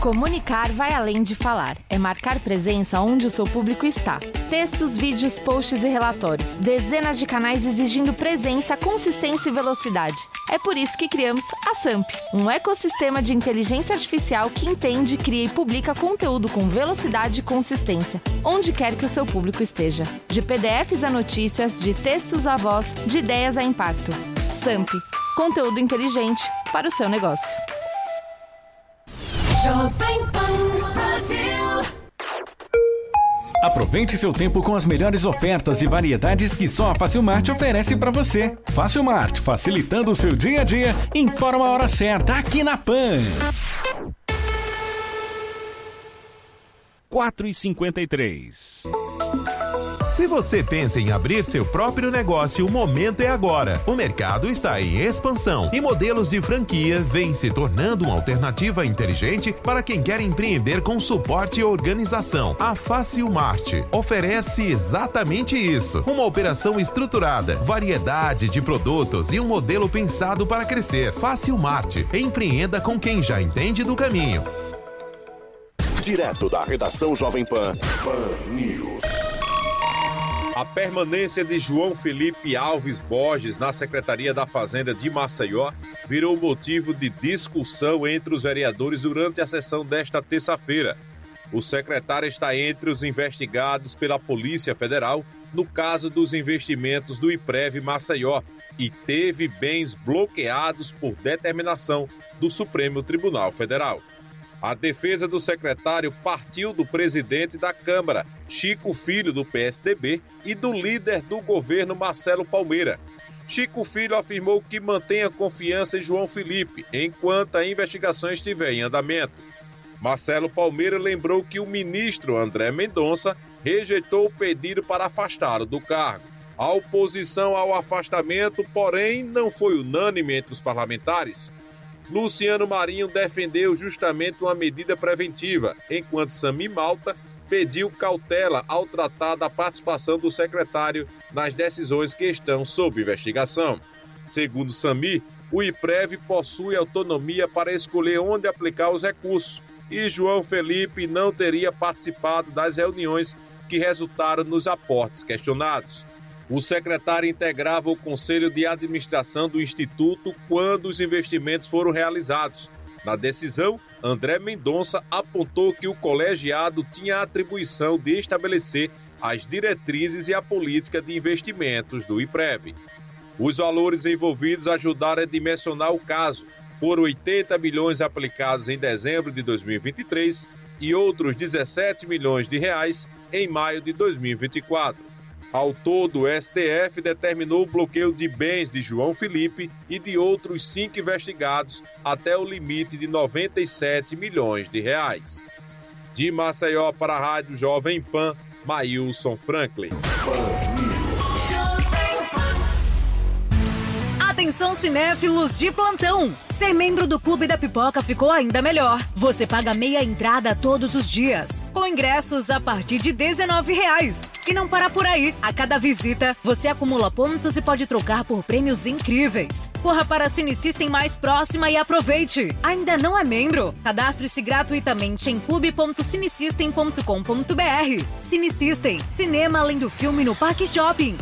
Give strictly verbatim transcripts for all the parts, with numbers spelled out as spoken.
Comunicar vai além de falar. É marcar presença onde o seu público está. Textos, vídeos, posts e relatórios. Dezenas de canais exigindo presença, consistência e velocidade. É por isso que criamos a Samp, um ecossistema de inteligência artificial que entende, cria e publica conteúdo com velocidade e consistência, onde quer que o seu público esteja. De P D Fs a notícias, de textos a voz, de ideias a impacto. Samp, conteúdo inteligente para o seu negócio. Jovem Pan Brasil. Aproveite seu tempo com as melhores ofertas e variedades que só a Facilmart oferece para você. Facilmart, facilitando o seu dia a dia, informa a hora certa aqui na Pan. quatro e cinquenta e três. Se você pensa em abrir seu próprio negócio, o momento é agora. O mercado está em expansão e modelos de franquia vêm se tornando uma alternativa inteligente para quem quer empreender com suporte e organização. A Facilmart oferece exatamente isso. Uma operação estruturada, variedade de produtos e um modelo pensado para crescer. Facilmart. Empreenda com quem já entende do caminho. Direto da redação Jovem Pan, Pan News. A permanência de João Felipe Alves Borges na Secretaria da Fazenda de Maceió virou motivo de discussão entre os vereadores durante a sessão desta terça-feira. O secretário está entre os investigados pela Polícia Federal no caso dos investimentos do IPREV Maceió e teve bens bloqueados por determinação do Supremo Tribunal Federal. A defesa do secretário partiu do presidente da Câmara, Chico Filho, do P S D B, e do líder do governo, Marcelo Palmeira. Chico Filho afirmou que mantém a confiança em João Felipe, enquanto a investigação estiver em andamento. Marcelo Palmeira lembrou que o ministro André Mendonça rejeitou o pedido para afastá-lo do cargo. A oposição ao afastamento, porém, não foi unânime entre os parlamentares. Luciano Marinho defendeu justamente uma medida preventiva, enquanto Sami Malta pediu cautela ao tratar da participação do secretário nas decisões que estão sob investigação. Segundo Sami, o IPREV possui autonomia para escolher onde aplicar os recursos e João Felipe não teria participado das reuniões que resultaram nos aportes questionados. O secretário integrava o Conselho de Administração do Instituto quando os investimentos foram realizados. Na decisão, André Mendonça apontou que o colegiado tinha a atribuição de estabelecer as diretrizes e a política de investimentos do IPREV. Os valores envolvidos ajudaram a dimensionar o caso. Foram oitenta milhões aplicados em dezembro de dois mil e vinte e três e outros dezessete milhões de reais em maio de dois mil e vinte e quatro. Ao todo, o S T F determinou o bloqueio de bens de João Felipe e de outros cinco investigados até o limite de noventa e sete milhões de reais. De Maceió para a Rádio Jovem Pan, Maílson Franklin. Atenção, cinéfilos de plantão! Ser membro do Clube da Pipoca ficou ainda melhor. Você paga meia entrada todos os dias, com ingressos a partir de dezenove reais. E não para por aí. A cada visita, você acumula pontos e pode trocar por prêmios incríveis. Corra para a Cinesystem mais próxima e aproveite. Ainda não é membro? Cadastre-se gratuitamente em clube ponto cinesystem ponto com ponto b r. Cinesystem, cinema além do filme no Parque Shopping.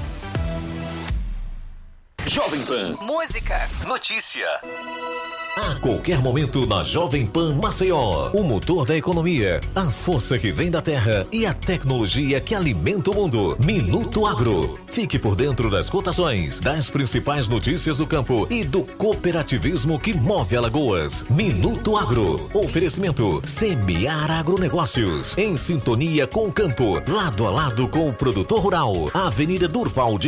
Jovem Pan. Música. Notícia. A qualquer momento na Jovem Pan Maceió, o motor da economia, a força que vem da terra e a tecnologia que alimenta o mundo. Minuto Agro. Fique por dentro das cotações, das principais notícias do campo e do cooperativismo que move Alagoas. Minuto Agro. Oferecimento Semear Agronegócios. Em sintonia com o campo, lado a lado com o produtor rural. Avenida Durval de